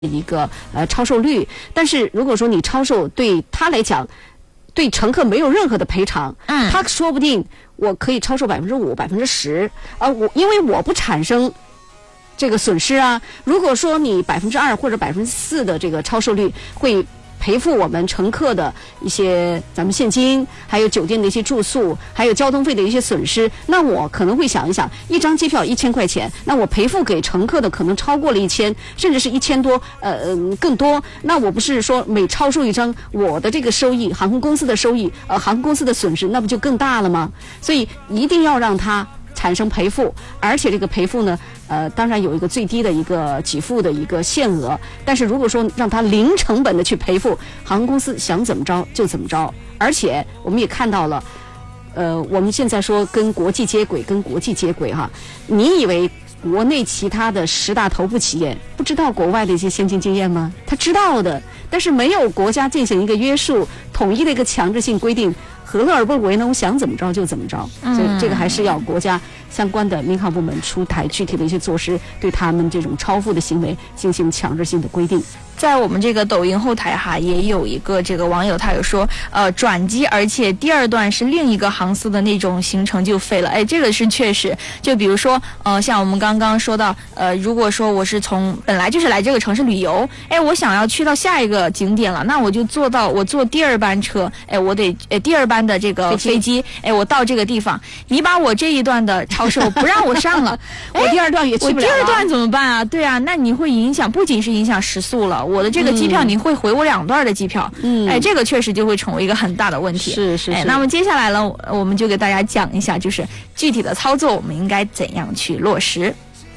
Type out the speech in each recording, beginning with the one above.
一个超售率。但是如果说你超售，对他来讲，对乘客没有任何的赔偿，他说不定我可以超售5%、10%，因为我不产生这个损失啊。如果说你2%或者4%的这个超售率会赔付我们乘客的一些咱们现金，还有酒店的一些住宿，还有交通费的一些损失，那我可能会想一想，一张机票1000块钱，那我赔付给乘客的可能超过了1000，甚至是1000多，更多。那我不是说每超售一张，我的这个收益，航空公司的收益，航空公司的损失，那不就更大了吗？所以一定要让它产生赔付，而且这个赔付呢，当然有一个最低的一个给付的一个限额，但是如果说让它零成本的去赔付，航空公司想怎么着就怎么着。而且我们也看到了，我们现在说跟国际接轨，哈，你以为国内其他的10大头部企业不知道国外的一些先进经验吗？他知道的，但是没有国家进行一个约束，统一的一个强制性规定，何乐而不为呢？我想怎么着就怎么着。所以这个还是要国家相关的民航部门出台具体的一些措施，对他们这种超付的行为进行强制性的规定。 在我们这个抖音后台哈，也有一个这个网友他有说，转机，而且第2段是另一个航司的那种行程就废了。哎，这个是确实。就比如说，像我们刚刚说到，如果说我是本来就是来这个城市旅游，哎，我想要去到下一个景点了，那我就坐第2班车，哎，我得第2班的这个飞机，哎，我到这个地方，你把我这一段的超售不让我上了， 我第2段也去不了了， 我第2段怎么办啊？对啊，那你会不仅是影响时速了。我的这个机票你会回我2段的机票，哎，这个确实就会成为一个很大的问题。 是。 哎，那么接下来呢，我们就给大家讲一下，就是具体的操作我们应该怎样去落实。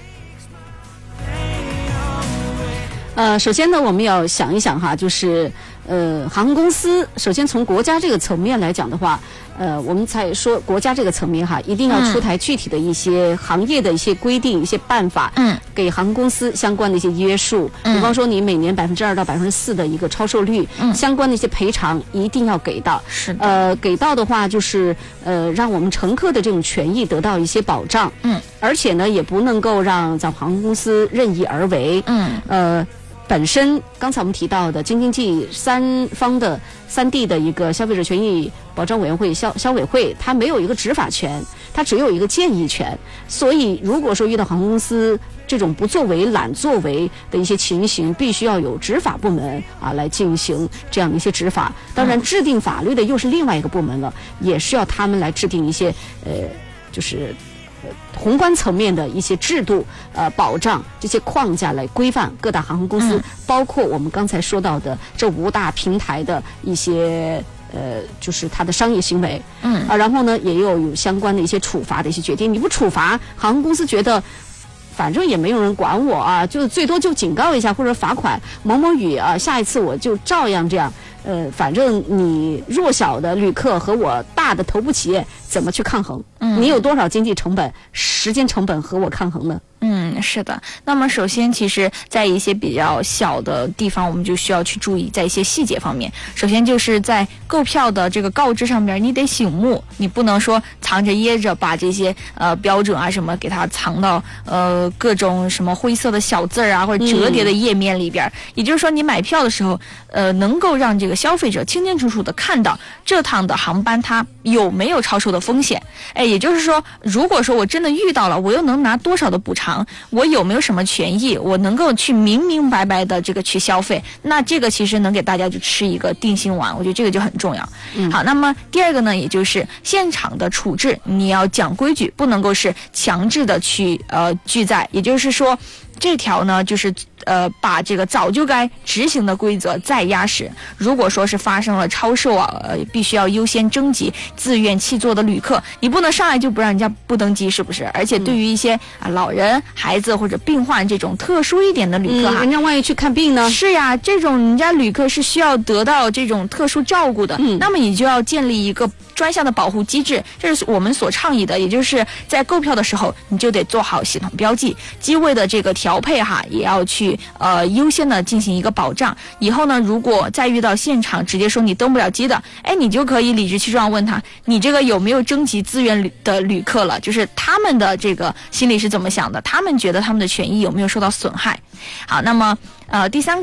首先呢，我们要想一想哈，就是航空公司首先从国家这个层面来讲的话，我们才说国家这个层面哈，一定要出台具体的一些行业的一些规定、一些办法，给航空公司相关的一些约束。比方说，你每年2%到4%的一个超售率，相关的一些赔偿一定要给到。 是的。 给到的话，就是让我们乘客的这种权益得到一些保障。而且呢，也不能够让咱航空公司任意而为。本身刚才我们提到的京津冀3地的一个消费者权益保障委员会消委会，它没有一个执法权，它只有一个建议权。所以如果说遇到航空公司这种不作为、懒作为的一些情形，必须要有执法部门来进行这样的一些执法。当然，制定法律的又是另外一个部门了，也是要他们来制定一些就是宏观层面的一些制度，保障这些框架来规范各大航空公司，包括我们刚才说到的这5大平台的一些就是它的商业行为，然后呢也有相关的一些处罚的一些决定。你不处罚，航空公司觉得反正也没有人管我啊，就最多就警告一下或者罚款某某雨啊，下一次我就照样这样。反正你弱小的旅客和我大的头部企业怎么去抗衡？你有多少经济成本、时间成本和我抗衡呢？ 是的。那么首先，其实在一些比较小的地方，我们就需要去注意在一些细节方面。首先就是在购票的这个告知上面，你得醒目，你不能说藏着掖着，把这些标准啊什么给它藏到各种什么灰色的小字啊或者折叠的页面里边。也就是说，你买票的时候，能够让这个消费者清清楚楚的看到这趟的航班它有没有超售的风险。哎，也就是说，如果说我真的遇到了，我又能拿多少的补偿，我有没有什么权益，我能够去明明白白的这个去消费，那这个其实能给大家就吃一个定心丸，我觉得这个就很重要。好，那么第2个呢，也就是现场的处置，你要讲规矩，不能够是强制的去拒载。也就是说，这条呢就是把这个早就该执行的规则再压实。如果说是发生了超售必须要优先征集自愿弃座的旅客，你不能上来就不让人家不登机，是不是？而且对于一些老人、孩子或者病患这种特殊一点的旅客人家万一去看病呢？ 是呀，这种人家旅客是需要得到这种特殊照顾的，那么你就要建立一个专项的保护机制，这是我们所倡议的。也就是在购票的时候，你就得做好系统标记，机位的这个调配也要去去优先的进行一个保障。以后呢，如果再遇到现场直接说你登不了机的，你就可以理直气壮问他，你这个有没有征集资源的旅客了，就是他们的这个心里是怎么想的，他们觉得他们的权益有没有受到损害。好，那么第三个